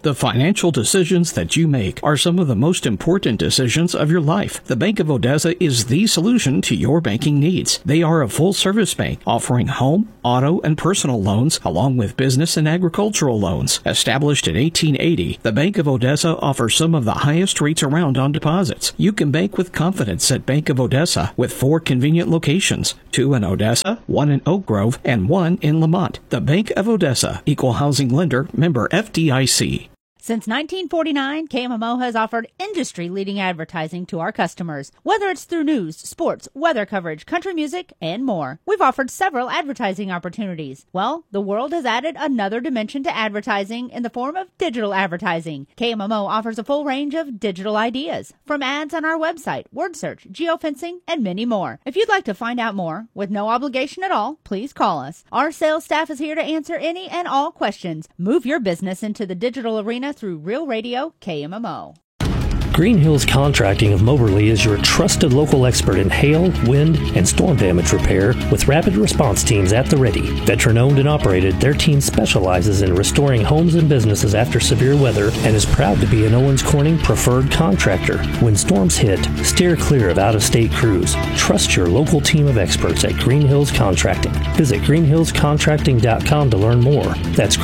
The financial decisions that you make are some of the most important decisions of your life. The Bank of Odessa is the solution to your banking needs. They are a full-service bank offering home, auto, and personal loans along with business and agricultural loans. Established in 1880, the Bank of Odessa offers some of the highest rates around on deposits. You can bank with confidence at Bank of Odessa with 4 convenient locations, 2 in Odessa, 1 in Oak Grove, and 1 in Lamont. The Bank of Odessa, Equal Housing Lender, member FDIC. Since 1949, KMMO has offered industry-leading advertising to our customers, whether it's through news, sports, weather coverage, country music, and more. We've offered several advertising opportunities. Well, the world has added another dimension to advertising in the form of digital advertising. KMMO offers a full range of digital ideas, from ads on our website, word search, geofencing, and many more. If you'd like to find out more, with no obligation at all, please call us. Our sales staff is here to answer any and all questions. Move your business into the digital arena through Real Radio KMMO. Green Hills Contracting of Moberly is your trusted local expert in hail, wind, and storm damage repair with rapid response teams at the ready. Veteran-owned and operated, their team specializes in restoring homes and businesses after severe weather and is proud to be an Owens Corning preferred contractor. When storms hit, steer clear of out-of-state crews. Trust your local team of experts at Green Hills Contracting. Visit greenhillscontracting.com to learn more. That's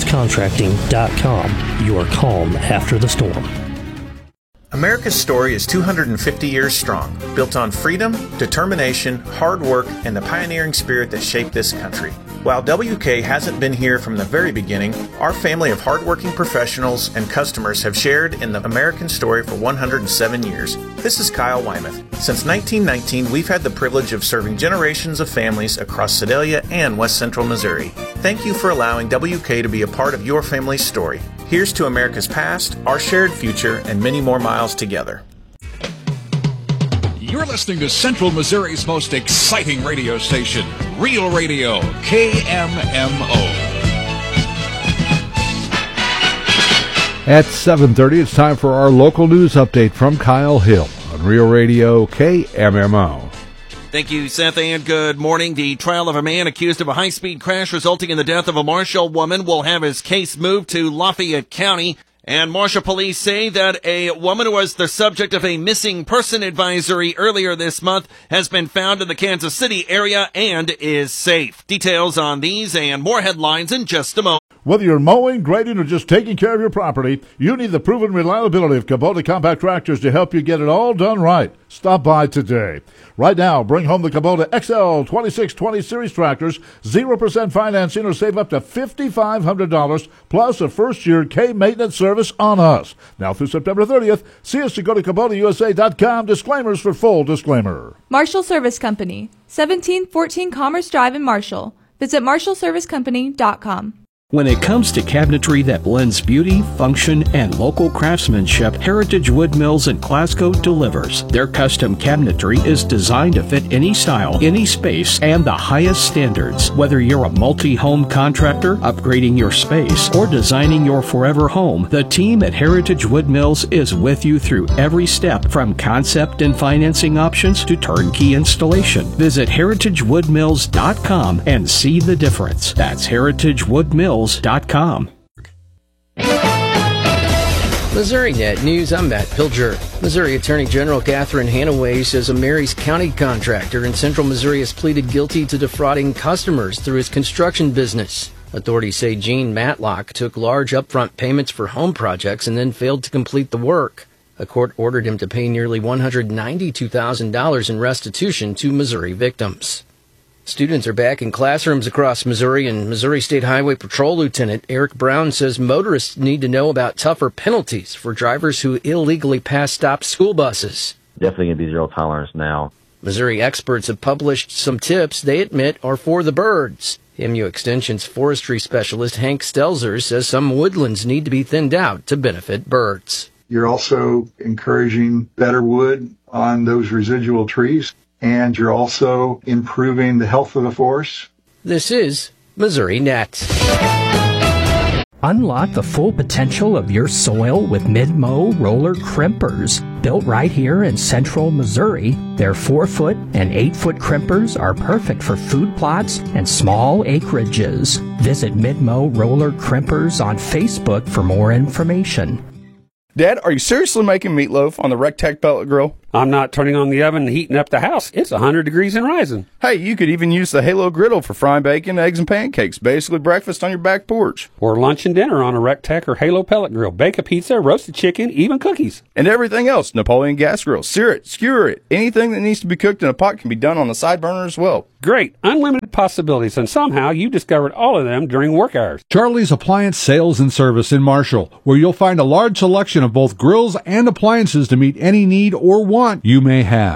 greenhillscontracting.com. Your calm after the storm. America's story is 250 years strong, built on freedom, determination, hard work, and the pioneering spirit that shaped this country. While WK hasn't been here from the very beginning, our family of hardworking professionals and customers have shared in the American story for 107 years. This is Kyle Wymuth. Since 1919, we've had the privilege of serving generations of families across Sedalia and West Central Missouri. Thank you for allowing WK to be a part of your family's story. Here's to America's past, our shared future, and many more miles together. You're listening to Central Missouri's most exciting radio station, Real Radio, KMMO. At 7:30, it's time for our local news update from Kyle Hill on Real Radio, KMMO. Thank you, Seth, and good morning. The trial of a man accused of a high-speed crash resulting in the death of a Marshall woman will have his case moved to Lafayette County. And Marshall police say that a woman who was the subject of a missing person advisory earlier this month has been found in the Kansas City area and is safe. Details on these and more headlines in just a moment. Whether you're mowing, grading, or just taking care of your property, you need the proven reliability of Kubota compact tractors to help you get it all done right. Stop by today. Right now, bring home the Kubota XL 2620 Series tractors, 0% financing, or save up to $5,500, plus a first-year K-maintenance service on us. Now through September 30th, see us to go to KubotaUSA.com. Disclaimers for full disclaimer. Marshall Service Company, 1714 Commerce Drive in Marshall. Visit marshallservicecompany.com. When it comes to cabinetry that blends beauty, function, and local craftsmanship, Heritage Wood Mills in Glasgow delivers. Their custom cabinetry is designed to fit any style, any space, and the highest standards. Whether you're a multi-home contractor, upgrading your space, or designing your forever home, the team at Heritage Wood Mills is with you through every step, from concept and financing options to turnkey installation. Visit heritagewoodmills.com and see the difference. That's heritagewoodmills.com. Missouri Net News, I'm Matt Pilger. Missouri Attorney General Catherine Hanaway says a Marys County contractor in central Missouri has pleaded guilty to defrauding customers through his construction business. Authorities say Gene Matlock took large upfront payments for home projects and then failed to complete the work. A court ordered him to pay nearly $192,000 in restitution to Missouri victims. Students are back in classrooms across Missouri, and Missouri State Highway Patrol Lieutenant Eric Brown says motorists need to know about tougher penalties for drivers who illegally pass stop school buses. Definitely going to be zero tolerance now. Missouri experts have published some tips they admit are for the birds. MU Extension's forestry specialist Hank Stelzer says some woodlands need to be thinned out to benefit birds. You're also encouraging better wood on those residual trees. And you're also improving the health of the forest. This is Missouri Net. Unlock the full potential of your soil with Mid-Mow roller crimpers. Built right here in central Missouri, their 4-foot and 8-foot crimpers are perfect for food plots and small acreages. Visit Mid-Mow roller crimpers on Facebook for more information. Dad, are you seriously making meatloaf on the Rectech pellet grill? I'm not turning on the oven and heating up the house. It's 100 degrees and rising. Hey, you could even use the Halo griddle for frying bacon, eggs, and pancakes. Basically breakfast on your back porch. Or lunch and dinner on a Rectech or Halo pellet grill. Bake a pizza, roasted chicken, even cookies. And everything else. Napoleon gas grill. Sear it, skewer it. Anything that needs to be cooked in a pot can be done on the side burner as well. Great. Unlimited possibilities, and somehow you discovered all of them during work hours. Charlie's Appliance Sales and Service in Marshall, where you'll find a large selection of both grills and appliances to meet any need or want you may have.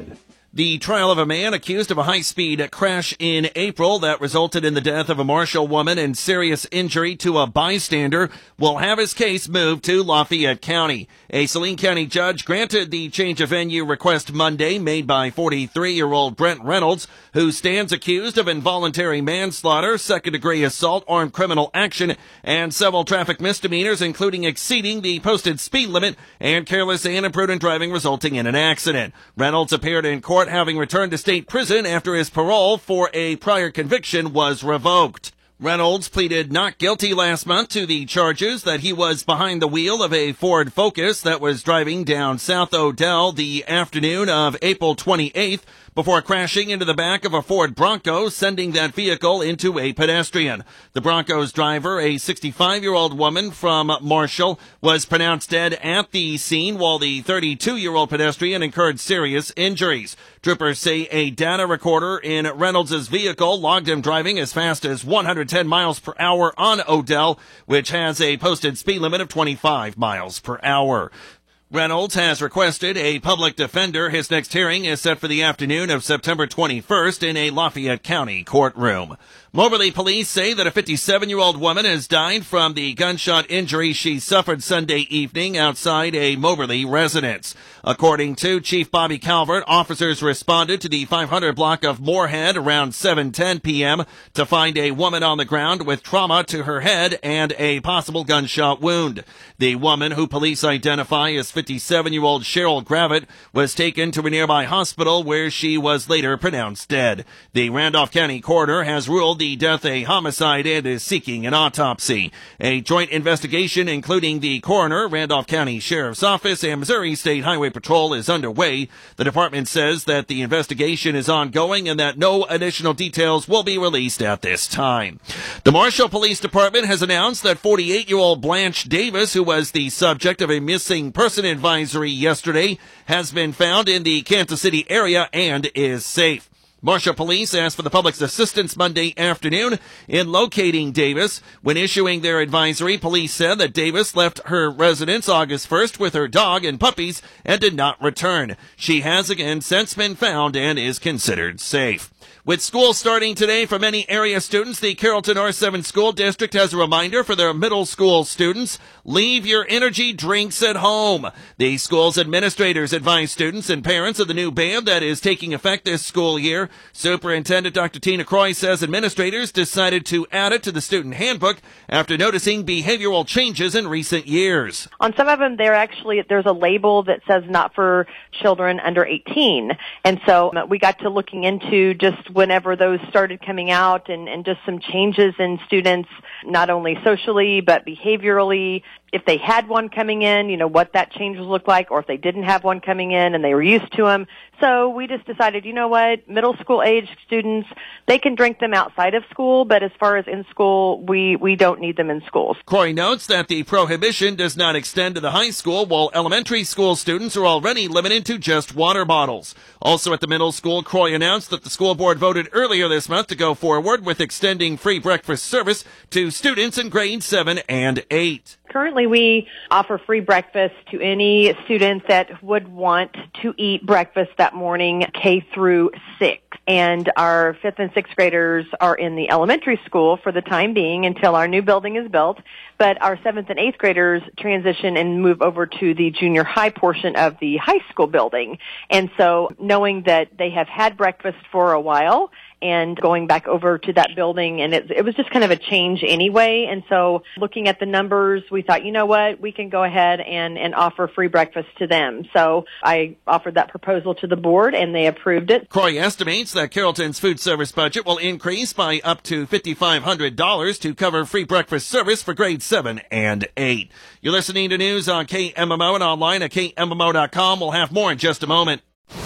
The trial of a man accused of a high-speed crash in April that resulted in the death of a Marshall woman and serious injury to a bystander will have his case moved to Lafayette County. A Saline County judge granted the change of venue request Monday made by 43-year-old Brent Reynolds, who stands accused of involuntary manslaughter, second-degree assault, armed criminal action, and several traffic misdemeanors, including exceeding the posted speed limit and careless and imprudent driving resulting in an accident. Reynolds appeared in court having returned to state prison after his parole for a prior conviction was revoked. Reynolds pleaded not guilty last month to the charges that he was behind the wheel of a Ford Focus that was driving down South Odell the afternoon of April 28th before crashing into the back of a Ford Bronco, sending that vehicle into a pedestrian. The Bronco's driver, a 65-year-old woman from Marshall, was pronounced dead at the scene, while the 32-year-old pedestrian incurred serious injuries. Troopers say a data recorder in Reynolds' vehicle logged him driving as fast as 110 miles per hour on Odell, which has a posted speed limit of 25 miles per hour. Reynolds has requested a public defender. His next hearing is set for the afternoon of September 21st in a Lafayette County courtroom. Moberly police say that a 57-year-old woman has died from the gunshot injury she suffered Sunday evening outside a Moberly residence. According to Chief Bobby Calvert, officers responded to the 500 block of Moorhead around 7:10 p.m. to find a woman on the ground with trauma to her head and a possible gunshot wound. The woman, who police identify as 57-year-old Cheryl Gravitt, was taken to a nearby hospital where she was later pronounced dead. The Randolph County coroner has ruled the death a homicide and is seeking an autopsy. A joint investigation, including the coroner, Randolph County Sheriff's Office, and Missouri State Highway Patrol, is underway. The department says that the investigation is ongoing and that no additional details will be released at this time. The Marshall Police Department has announced that 48-year-old Blanche Davis, who was the subject of a missing person advisory yesterday, has been found in the Kansas City area and is safe. Marshall Police asked for the public's assistance Monday afternoon in locating Davis. When issuing their advisory, police said that Davis left her residence August 1st with her dog and puppies and did not return. She has again since been found and is considered safe. With school starting today for many area students, the Carrollton R7 School District has a reminder for their middle school students: leave your energy drinks at home. The school's administrators advise students and parents of the new ban that is taking effect this school year. Superintendent Dr. Tina Croy says administrators decided to add it to the student handbook after noticing behavioral changes in recent years. On some of them, there's a label that says not for children under 18. And so we got to looking into just whenever those started coming out and just some changes in students, not only socially but behaviorally. If they had one coming in, what that change would look like, or if they didn't have one coming in and they were used to them. So we just decided, middle school age students, they can drink them outside of school, but as far as in school, we don't need them in schools. Croy notes that the prohibition does not extend to the high school, while elementary school students are already limited to just water bottles. Also at the middle school, Croy announced that the school board voted earlier this month to go forward with extending free breakfast service to students in grades 7 and 8. Currently, we offer free breakfast to any student that would want to eat breakfast that morning, K through 6. And our 5th and 6th graders are in the elementary school for the time being until our new building is built. But our 7th and 8th graders transition and move over to the junior high portion of the high school building. And so knowing that they have had breakfast for a while and going back over to that building. And it was just kind of a change anyway. And so looking at the numbers, we thought, you know what, we can go ahead and offer free breakfast to them. So I offered that proposal to the board, and they approved it. Croy estimates that Carrollton's food service budget will increase by up to $5,500 to cover free breakfast service for grades 7 and 8. You're listening to news on KMMO and online at KMMO.com. We'll have more in just a moment.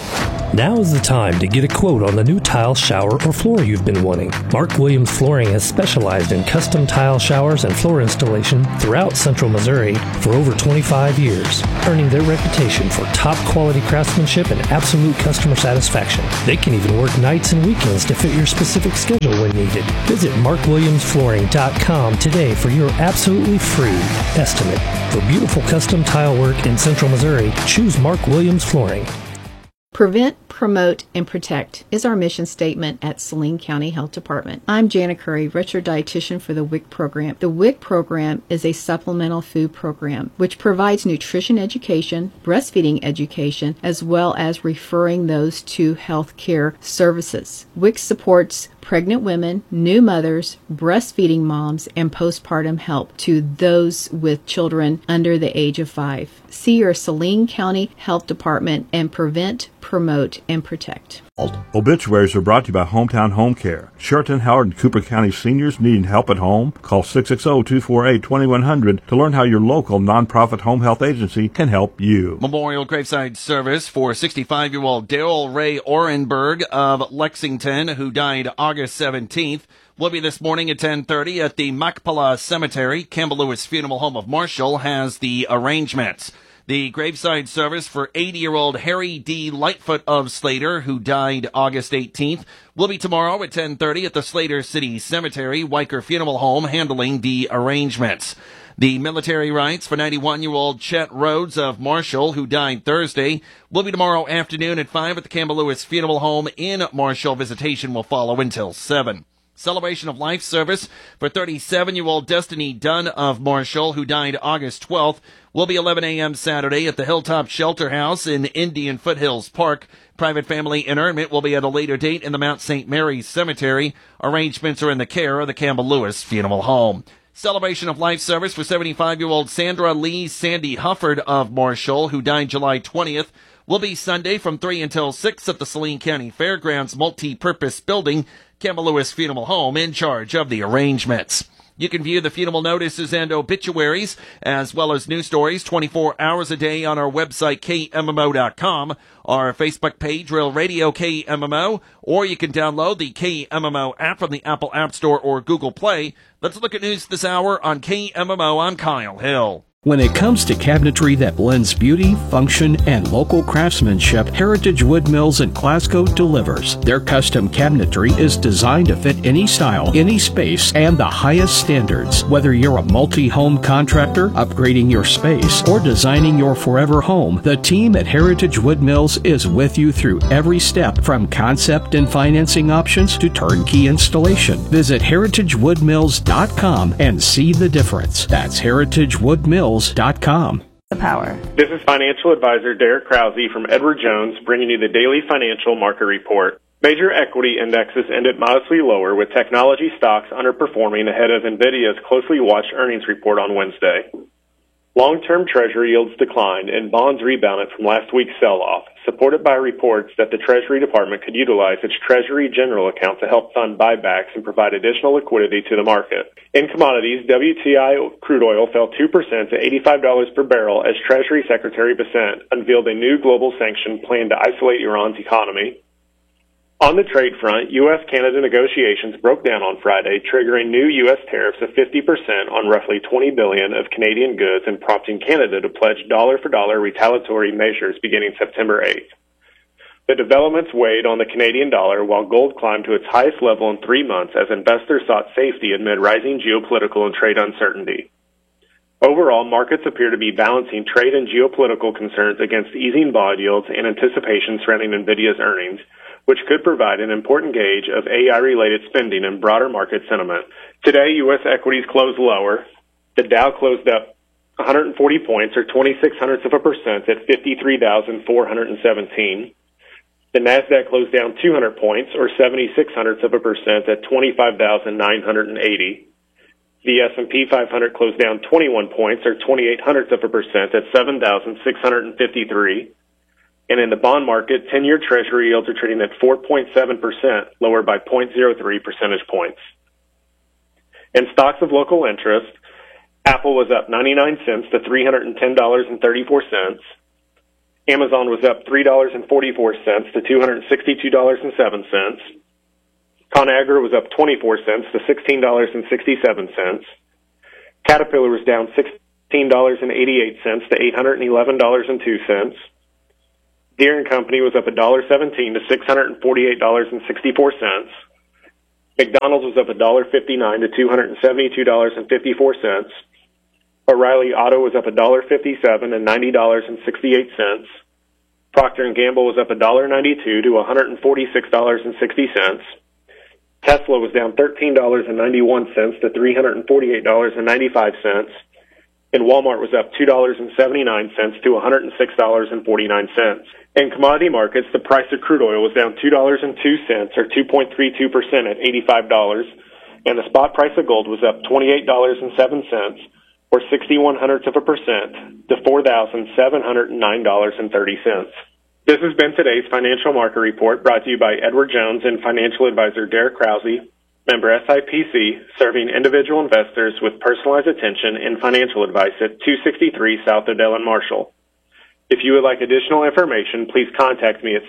Now is the time to get a quote on the new tile, shower, or floor you've been wanting. Mark Williams Flooring has specialized in custom tile showers and floor installation throughout Central Missouri for over 25 years, earning their reputation for top quality craftsmanship and absolute customer satisfaction. They can even work nights and weekends to fit your specific schedule when needed. Visit markwilliamsflooring.com today for your absolutely free estimate. For beautiful custom tile work in Central Missouri, choose Mark Williams Flooring. Prevent, promote, and protect is our mission statement at Saline County Health Department. I'm Jana Curry, retro dietitian for the WIC program. The WIC program is a supplemental food program which provides nutrition education, breastfeeding education, as well as referring those to health care services. WIC supports pregnant women, new mothers, breastfeeding moms, and postpartum help to those with children under the age of 5. See your Saline County Health Department and prevent, promote, and protect. Obituaries are brought to you by Hometown Home Care. Sheraton, Howard, and Cooper County seniors needing help at home? Call 660-248-2100 to learn how your local nonprofit home health agency can help you. Memorial graveside service for 65-year-old Daryl Ray Orenberg of Lexington, who died August 17th. Will be this morning at 10:30 at the Machpelah Cemetery. Campbell Lewis Funeral Home of Marshall has the arrangements. The graveside service for 80-year-old Harry D. Lightfoot of Slater, who died August 18th, will be tomorrow at 10:30 at the Slater City Cemetery. Weicker Funeral Home handling the arrangements. The military rites for 91-year-old Chet Rhodes of Marshall, who died Thursday, will be tomorrow afternoon at 5 at the Campbell Lewis Funeral Home in Marshall. Visitation will follow until 7. Celebration of life service for 37-year-old Destiny Dunn of Marshall, who died August 12th, will be 11 a.m. Saturday at the Hilltop Shelter House in Indian Foothills Park. Private family interment will be at a later date in the Mount St. Mary's Cemetery. Arrangements are in the care of the Campbell Lewis Funeral Home. Celebration of life service for 75-year-old Sandra Lee Sandy Hufford of Marshall, who died July 20th, will be Sunday from 3 until 6 at the Saline County Fairgrounds Multi-Purpose Building. Campbell Lewis Funeral Home in charge of the arrangements. You can view the funeral notices and obituaries, as well as news stories 24 hours a day on our website, KMMO.com, our Facebook page, Real Radio KMMO, or you can download the KMMO app from the Apple App Store or Google Play. Let's look at news this hour on KMMO on Kyle Hill. When it comes to cabinetry that blends beauty, function, and local craftsmanship, Heritage Wood Mills in Glasgow delivers. Their custom cabinetry is designed to fit any style, any space, and the highest standards. Whether you're a multi-home contractor, upgrading your space, or designing your forever home, the team at Heritage Wood Mills is with you through every step, from concept and financing options to turnkey installation. Visit heritagewoodmills.com and see the difference. That's heritagewoodmills.com. The power. This is financial advisor Derek Krause from Edward Jones, bringing you the daily financial market report. Major equity indexes ended modestly lower, with technology stocks underperforming ahead of NVIDIA's closely watched earnings report on Wednesday. Long-term Treasury yields declined and bonds rebounded from last week's sell-off, supported by reports that the Treasury Department could utilize its Treasury General account to help fund buybacks and provide additional liquidity to the market. In commodities, WTI crude oil fell 2% to $85 per barrel as Treasury Secretary Bessent unveiled a new global sanction plan to isolate Iran's economy. On the trade front, U.S.-Canada negotiations broke down on Friday, triggering new U.S. tariffs of 50% on roughly $20 billion of Canadian goods and prompting Canada to pledge dollar-for-dollar retaliatory measures beginning September 8th. The developments weighed on the Canadian dollar while gold climbed to its highest level in 3 months as investors sought safety amid rising geopolitical and trade uncertainty. Overall, markets appear to be balancing trade and geopolitical concerns against easing bond yields and anticipation surrounding NVIDIA's earnings, which could provide an important gauge of AI-related spending and broader market sentiment. Today, U.S. equities closed lower. The Dow closed up 140 points, or 0.26% at 53,417. The NASDAQ closed down 200 points, or 0.76% at 25,980. The S&P 500 closed down 21 points, or 0.28% at 7,653. And in the bond market, 10-year Treasury yields are trading at 4.7%, lower by 0.03 percentage points. In stocks of local interest, Apple was up 99 cents to $310.34. Amazon was up $3.44 to $262.07. ConAgra was up 24 cents to $16.67. Caterpillar was down $16.88 to $811.02. Deere & Company was up $1.17 to $648.64. McDonald's was up $1.59 to $272.54. O'Reilly Auto was up $1.57 to $90.68. Procter & Gamble was up $1.92 to $146.60. Tesla was down $13.91 to $348.95. And Walmart was up $2.79 to $106.49. In commodity markets, the price of crude oil was down $2.02 or 2.32% at $85, and the spot price of gold was up $28.07 or 0.61% to $4,709.30. This has been today's Financial Market Report, brought to you by Edward Jones and financial advisor Derek Krause, member SIPC, serving individual investors with personalized attention and financial advice at 263 South Odell and Marshall. If you would like additional information, please contact me at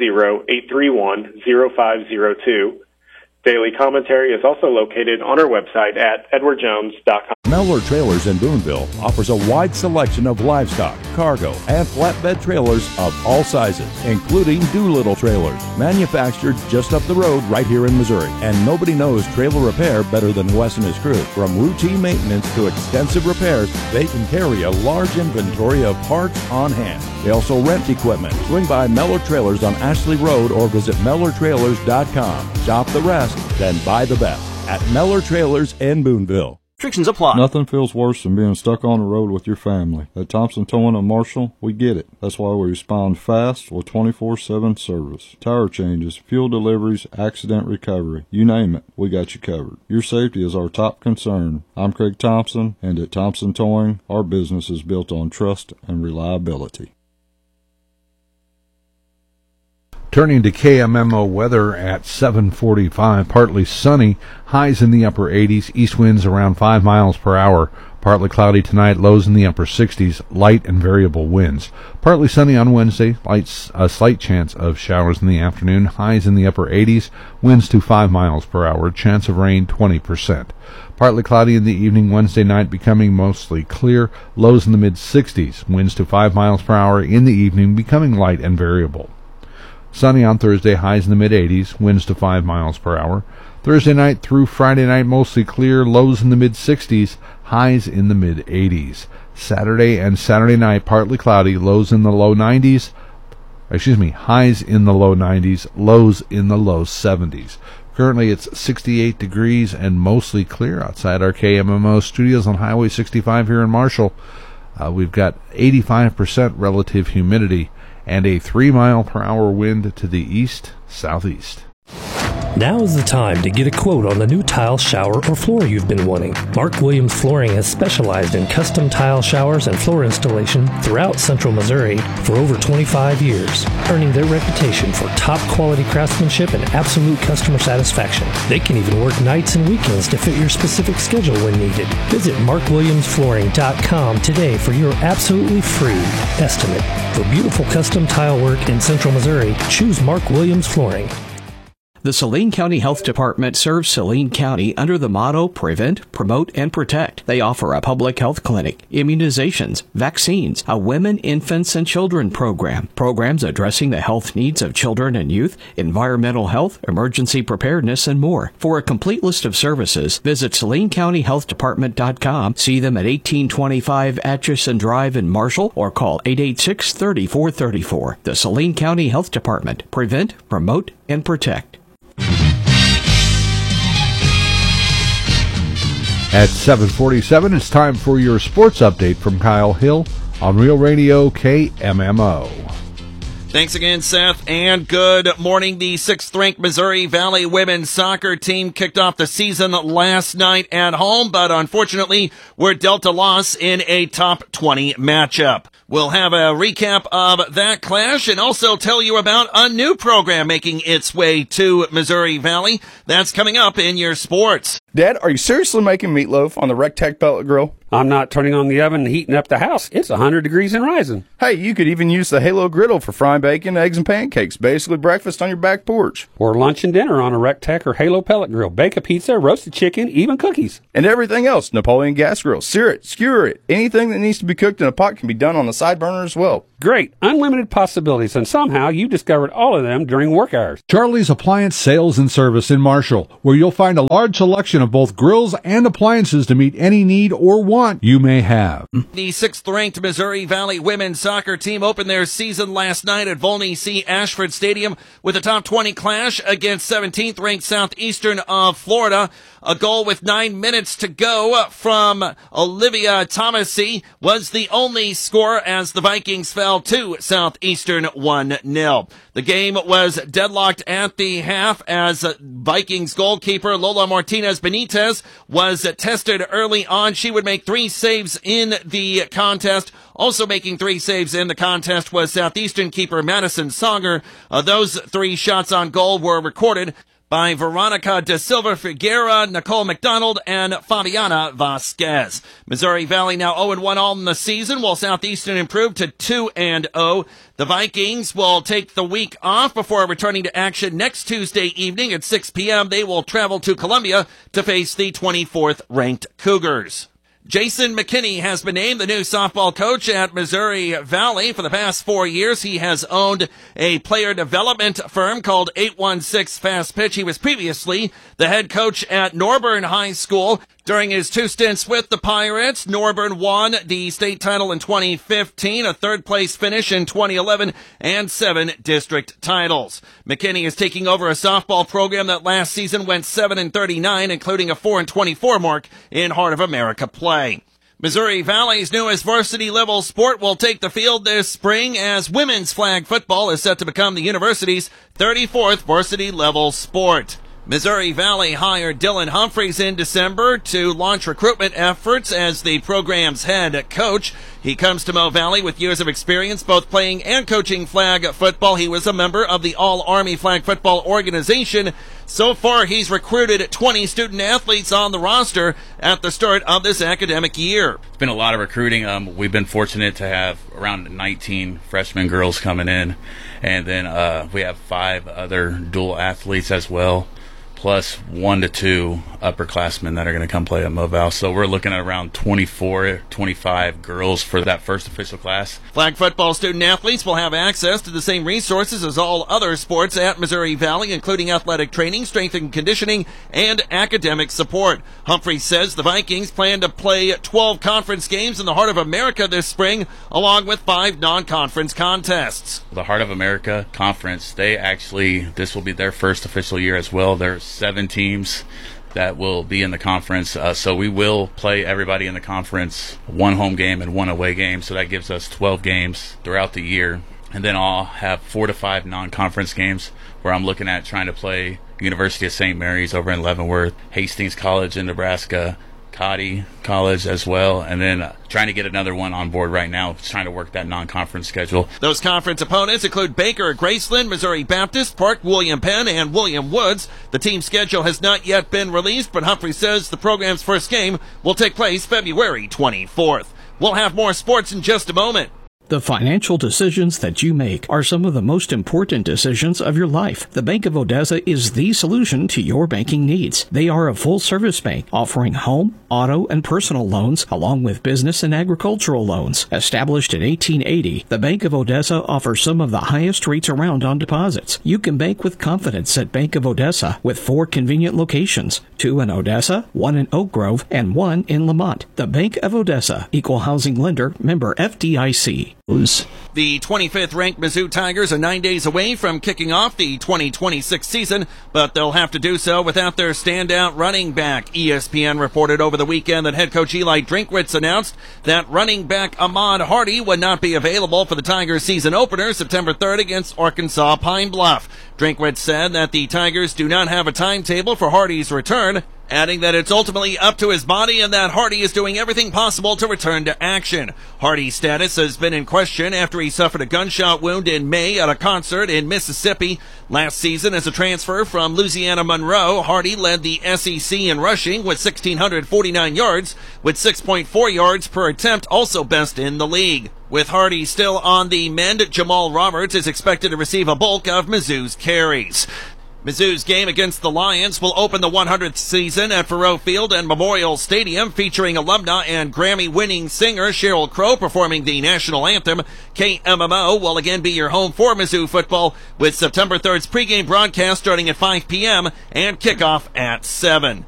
660-831-0502. Daily commentary is also located on our website at edwardjones.com. Mellor Trailers in Boonville offers a wide selection of livestock, cargo, and flatbed trailers of all sizes, including Doolittle trailers, manufactured just up the road right here in Missouri. And nobody knows trailer repair better than Wes and his crew. From routine maintenance to extensive repairs, they can carry a large inventory of parts on hand. They also rent equipment. Swing by Mellor Trailers on Ashley Road or visit MellorTrailers.com. Shop the rest, then buy the best at Mellor Trailers in Boonville. Restrictions apply. Nothing feels worse than being stuck on the road with your family. At Thompson Towing and Marshall, we get it. That's why we respond fast with 24/7 service. Tire changes, fuel deliveries, accident recovery. You name it, we got you covered. Your safety is our top concern. I'm Craig Thompson, and at Thompson Towing, our business is built on trust and reliability. Turning to KMMO weather at 7:45, partly sunny, highs in the upper 80s, east winds around 5 miles per hour. Partly cloudy tonight, lows in the upper 60s, light and variable winds. Partly sunny on Wednesday, a slight chance of showers in the afternoon, highs in the upper 80s, winds to 5 miles per hour, chance of rain 20%. Partly cloudy in the evening, Wednesday night becoming mostly clear, lows in the mid-60s, winds to 5 miles per hour in the evening, becoming light and variable. Sunny on Thursday, highs in the mid-80s, winds to 5 miles per hour. Thursday night through Friday night, mostly clear, lows in the mid-60s, highs in the mid-80s. Saturday and Saturday night, partly cloudy, lows in the low 90s, highs in the low 90s, lows in the low 70s. Currently it's 68 degrees and mostly clear outside our KMMO studios on Highway 65 here in Marshall. We've got 85% relative humidity and a 3-mile-per-hour wind to the east-southeast. Now is the time to get a quote on the new tile, shower, or floor you've been wanting. Mark Williams Flooring has specialized in custom tile showers and floor installation throughout Central Missouri for over 25 years, earning their reputation for top-quality craftsmanship and absolute customer satisfaction. They can even work nights and weekends to fit your specific schedule when needed. Visit MarkWilliamsFlooring.com today for your absolutely free estimate. For beautiful custom tile work in Central Missouri, choose Mark Williams Flooring. The Saline County Health Department serves Saline County under the motto Prevent, Promote, and Protect. They offer a public health clinic, immunizations, vaccines, a women, infants, and children program, programs addressing the health needs of children and youth, environmental health, emergency preparedness, and more. For a complete list of services, visit SalineCountyHealthDepartment.com, see them at 1825 Atchison Drive in Marshall, or call 886-3434. The Saline County Health Department. Prevent, Promote, and Protect. At 7:47, it's time for your sports update from Kyle Hill on Real Radio KMMO. Thanks again, Seth, and good morning. The 6th-ranked Missouri Valley women's soccer team kicked off the season last night at home, but unfortunately were dealt a loss in a top 20 matchup. We'll have a recap of that clash and also tell you about a new program making its way to Missouri Valley. That's coming up in your sports. Dad, are you seriously making meatloaf on the Rectech pellet grill? I'm not turning on the oven and heating up the house. It's 100 degrees and rising. Hey, you could even use the Halo griddle for frying bacon, eggs, and pancakes. Basically breakfast on your back porch. Or lunch and dinner on a Rectech or Halo pellet grill. Bake a pizza, roasted chicken, even cookies. And everything else. Napoleon gas grill. Sear it, skewer it. Anything that needs to be cooked in a pot can be done on the side burner as well. Great. Unlimited possibilities, and somehow you discovered all of them during work hours. Charlie's Appliance Sales and Service in Marshall, where you'll find a large selection of both grills and appliances to meet any need or want you may have. The 6th-ranked Missouri Valley women's soccer team opened their season last night at Volney C. Ashford Stadium with a top 20 clash against 17th-ranked Southeastern of Florida. A goal with 9 minutes to go from Olivia Thomasy was the only score as the Vikings fell to Southeastern 1-0. The game was deadlocked at the half as Vikings goalkeeper Lola Martinez Benitez was tested early on. She would make 3 saves in the contest. Also making 3 saves in the contest was Southeastern keeper Madison Songer. Those 3 shots on goal were recorded by Veronica Da Silva Figuera, Nicole McDonald, and Fabiana Vasquez. Missouri Valley now 0-1 on the season, while Southeastern improved to 2-0. The Vikings will take the week off before returning to action next Tuesday evening at 6 p.m. They will travel to Columbia to face the 24th-ranked Cougars. Jason McKinney has been named the new softball coach at Missouri Valley. For the past 4 years, he has owned a player development firm called 816 Fast Pitch. He was previously the head coach at Norburn High School. During his 2 stints with the Pirates, Norburn won the state title in 2015, a 3rd-place finish in 2011, and 7 district titles. McKinney is taking over a softball program that last season went 7-39, including a 4-24 mark in Heart of America play. Missouri Valley's newest varsity-level sport will take the field this spring as women's flag football is set to become the university's 34th varsity-level sport. Missouri Valley hired Dylan Humphreys in December to launch recruitment efforts as the program's head coach. He comes to Mo Valley with years of experience both playing and coaching flag football. He was a member of the All-Army Flag Football Organization. So far, he's recruited 20 student athletes on the roster at the start of this academic year. It's been a lot of recruiting. We've been fortunate to have around 19 freshman girls coming in, and then we have 5 other dual athletes as well, plus 1 to 2 upperclassmen that are going to come play at Moval. So we're looking at around 24, 25 girls for that first official class. Flag football student athletes will have access to the same resources as all other sports at Missouri Valley, including athletic training, strength and conditioning, and academic support. Humphrey says the Vikings plan to play 12 conference games in the Heart of America this spring, along with 5 non-conference contests. The Heart of America Conference, this will be their first official year as well. There's 7 teams that will be in the conference, so we will play everybody in the conference 1 home game and 1 away game, so that gives us 12 games throughout the year. And then I'll have 4 to 5 non-conference games where I'm looking at trying to play University of St. Mary's over in Leavenworth, Hastings College in Nebraska, Cotty College as well, and then trying to get another one on board right now, trying to work that non-conference schedule. Those conference opponents include Baker, Graceland, Missouri Baptist, Park, William Penn, and William Woods. The team schedule has not yet been released, but Humphrey says the program's first game will take place February 24th. We'll have more sports in just a moment. The financial decisions that you make are some of the most important decisions of your life. The Bank of Odessa is the solution to your banking needs. They are a full-service bank offering home, auto, and personal loans, along with business and agricultural loans. Established in 1880, the Bank of Odessa offers some of the highest rates around on deposits. You can bank with confidence at Bank of Odessa with 4 convenient locations, 2 in Odessa, 1 in Oak Grove, and 1 in Lamont. The Bank of Odessa, Equal Housing Lender, member FDIC. The 25th ranked Mizzou Tigers are 9 days away from kicking off the 2026 season, but they'll have to do so without their standout running back. ESPN reported over the weekend that head coach Eli Drinkwitz announced that running back Ahmad Hardy would not be available for the Tigers season opener September 3rd against Arkansas Pine Bluff. Drinkwitz said that the Tigers do not have a timetable for Hardy's return, adding that it's ultimately up to his body and that Hardy is doing everything possible to return to action. Hardy's status has been in question after he suffered a gunshot wound in May at a concert in Mississippi. Last season, as a transfer from Louisiana Monroe, Hardy led the SEC in rushing with 1,649 yards, with 6.4 yards per attempt, also best in the league. With Hardy still on the mend, Jamal Roberts is expected to receive a bulk of Mizzou's carries. Mizzou's game against the Lions will open the 100th season at Faurot Field and Memorial Stadium, featuring alumna and Grammy-winning singer Sheryl Crow performing the national anthem. KMMO will again be your home for Mizzou football, with September 3rd's pregame broadcast starting at 5 p.m. and kickoff at 7.